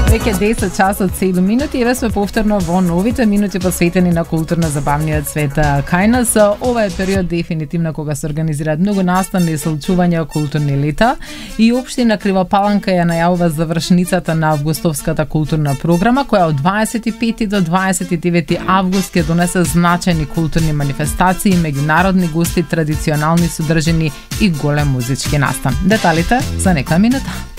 Веќе 10 часот 7 минути, еве сме повторно во новите минути посветени на културно-забавниот свет кај нас. Ова е период дефинитивно кога се организираат многу настани и случувања културни лета и општина Кривопаланка ја најавува завршницата на августовската културна програма, која од 25 до 29 август ќе донесе значајни културни манифестации, меѓународни гости, традиционални содржини и голем музички настан. Деталите за нека минута.